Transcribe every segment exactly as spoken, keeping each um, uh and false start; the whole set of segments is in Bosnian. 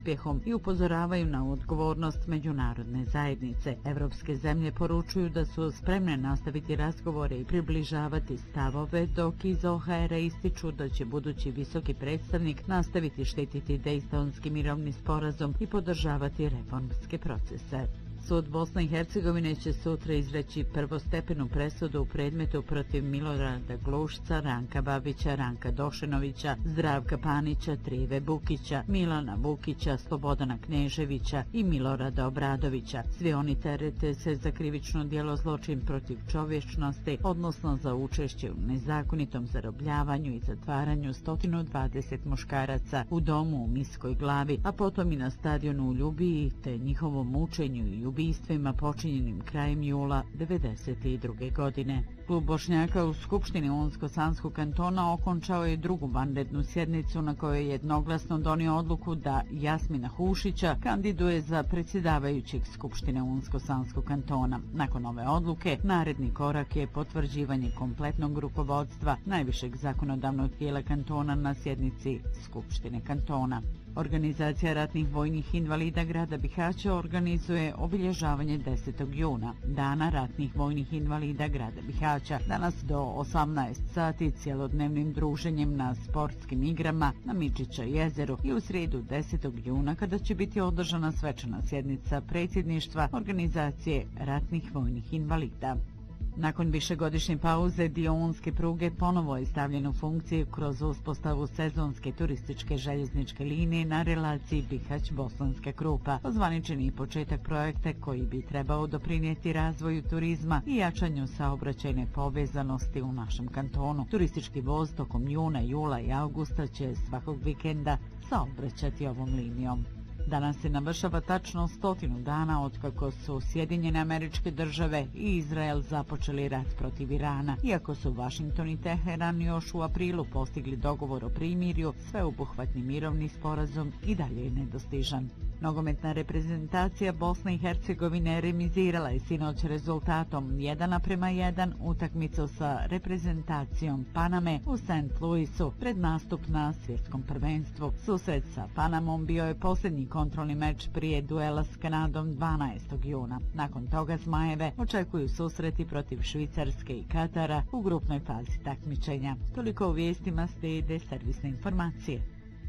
uspjehom i upozoravaju na odgovornost međunarodne zajednice. Evropske zemlje poručuju da su spremne nastaviti razgovore i približavati stavove, dok iz O H R-a ističu da će budući visoki predstavnik nastaviti štititi Dejtonski mirovni sporazum i podržavati reformske procese. Sud Bosne i Hercegovine će sutra izreći prvostepenu presudu u predmetu protiv Milorada Glušca, Ranka Babića, Ranka Došenovića, Zdravka Panića, Trive Bukića, Milana Vukića, Slobodana Kneževića i Milorada Obradovića. Svi oni terete se za krivično djelo zločin protiv čovječnosti, odnosno za učešće u nezakonitom zarobljavanju i zatvaranju sto dvadeset muškaraca u domu u Miskoj Glavi, a potom i na stadionu u Ljubiji, te njihovom mučenju i ubistvima počinjenim krajem jula devedeset druge. godine. Klub Bošnjaka u Skupštini Unsko-Sanskog kantona okončao je drugu vanrednu sjednicu na kojoj je jednoglasno donio odluku da Jasmina Hušića kandiduje za predsjedavajućeg Skupštine Unsko-Sanskog kantona. Nakon ove odluke, naredni korak je potvrđivanje kompletnog rukovodstva najvišeg zakonodavnog tijela kantona na sjednici Skupštine kantona. Organizacija ratnih vojnih invalida grada Bihaća organizuje obilježavanje desetog juna, Dana ratnih vojnih invalida grada Bihaća. Danas do osamnaest sati cjelodnevnim druženjem na sportskim igrama na Midžića jezeru i u srijedu desetog juna kada će biti održana svečana sjednica predsjedništva organizacije ratnih vojnih invalida. Nakon višegodišnje pauze dio unske pruge ponovo je stavljen u funkciju kroz uspostavu sezonske turističke željezničke linije na relaciji Bihać-Bosanska Krupa. Ozvaničen je početak projekta koji bi trebao doprinijeti razvoju turizma i jačanju saobraćajne povezanosti u našem kantonu. Turistički voz tokom juna, jula i augusta će svakog vikenda saobraćati ovom linijom. Danas se navršava tačno stotinu dana otkako su Sjedinjene Američke Države i Izrael započeli rat protiv Irana. Iako su Washington i Teheran još u aprilu postigli dogovor o primirju, sveobuhvatni mirovni sporazum i dalje je nedostižan. Nogometna reprezentacija Bosne i Hercegovine remizirala je sinoć rezultatom jedan naprema jedan utakmicu sa reprezentacijom Paname u Saint Louisu pred nastup na svjetskom prvenstvu. Susret sa Panamom bio je posljednji kontrolni meč prije duela s Kanadom dvanaestog juna. Nakon toga Zmajeve očekuju susreti protiv Švicarske i Katara u grupnoj fazi takmičenja. Toliko u vijestima, slijede servisne informacije.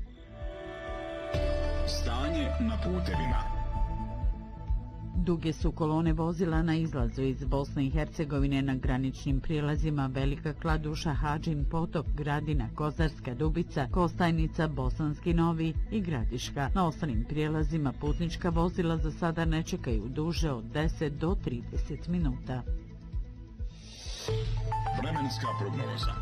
Stanje na putevima. Duge su kolone vozila na izlazu iz Bosne i Hercegovine na graničnim prijelazima Velika Kladuša, Hadžin Potok, Gradina, Kozarska Dubica, Kostajnica, Bosanski Novi i Gradiška. Na ostalim prijelazima putnička vozila za sada ne čekaju duže od deset do trideset minuta. Vremenska prognoza.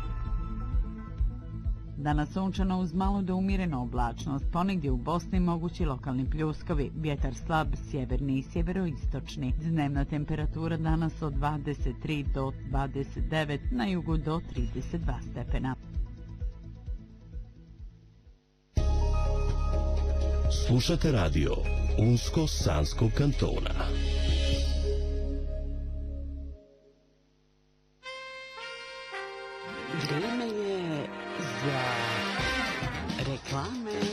Danas sunčano uz malo do umjereno oblačnost, ponegdje u Bosni mogući lokalni pljuskovi, vjetar slab, sjeverni i sjeveroistočni. Dnevna temperatura danas od dvadeset tri do dvadeset devet, na jugu do trideset dva stepena. Slušate radio Unsko-Sanskog kantona. Vrijeme je za reklame.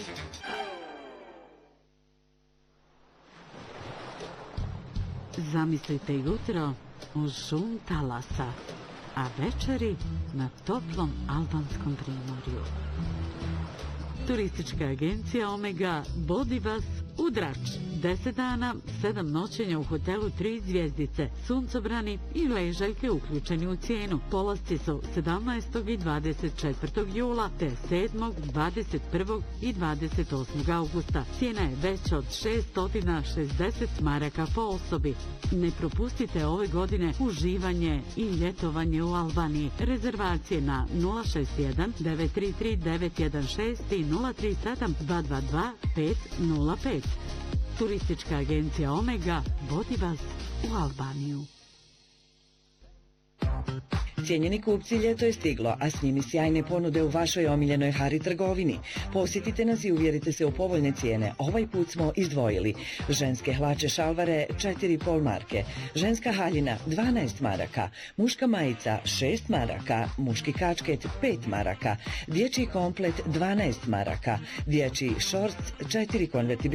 Zamislite jutro uz šum talasa, a večeri na toplom albanskom primorju. Turistička agencija Omega vodi vas u Drač. Deset dana, sedam noćenja u hotelu tri zvjezdice, suncobrani i ležaljke uključeni u cijenu. Polasci su sedamnaestog i dvadeset četvrtog jula te sedmog, dvadeset prvog i dvadeset osmog augusta. Cijena je veća od šeststo šezdeset maraka po osobi. Ne propustite ove godine uživanje i ljetovanje u Albaniji. Rezervacije na nula šest jedan devet tri tri devet jedan šest i nula tri sedam dva dva dva pet nula pet. Turistička agencija Omega vodi vas u Albaniju. Cijenjeni kupci, ljeto je stiglo, a s njimi sjajne ponude u vašoj omiljenoj Hari trgovini. Posjetite nas i uvjerite se u povoljne cijene. Ovaj put smo izdvojili ženske hlače šalvare četiri i pol marke, ženska haljina dvanaest maraka, muška majica šest maraka, muški kačket pet maraka, dječji komplet dvanaest maraka, dječji šorc četiri konvertibilne